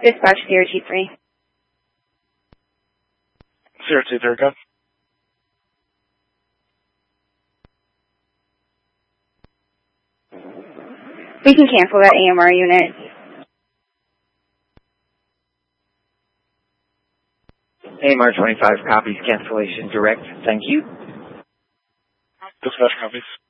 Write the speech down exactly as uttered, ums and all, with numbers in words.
Dispatch zero two three. zero two three, go. We can cancel that A M R unit. A M R twenty-five copies cancellation direct. Thank you. Dispatch copies.